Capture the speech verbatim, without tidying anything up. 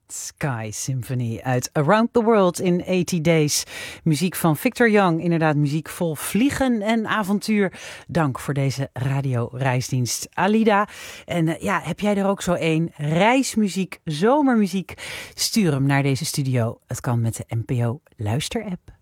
Sky Symphony uit Around the World in tachtig Days. Muziek van Victor Young, inderdaad muziek vol vliegen en avontuur. Dank voor deze radioreisdienst, Alida. En uh, ja, heb jij er ook zo een? Reismuziek, zomermuziek? Stuur hem naar deze studio. Het kan met de N P O Luister-app.